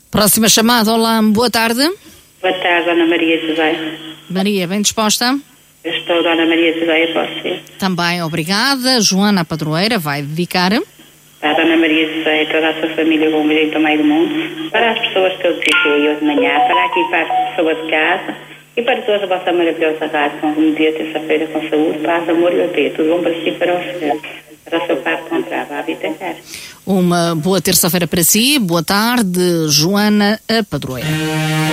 Próxima chamada. Olá, boa tarde. Boa tarde, Dona Maria José. Maria, bem disposta? Eu estou, Dona Maria José, e você? Também, obrigada. Joana, a padroeira, vai dedicar Para a Dona Maria José e toda a sua família bombeira do meio do mundo, para as pessoas que eu visitei hoje de manhã, para aqui para as pessoas de casa e para toda a vossa maravilhosa rádio, com um dia terça-feira com saúde, paz, amor e alegria. Tudo bom para si e para o Senhor. Para o seu pai encontrava a vida cara. uma boa terça-feira para si. Boa tarde, Joana, a padroeira.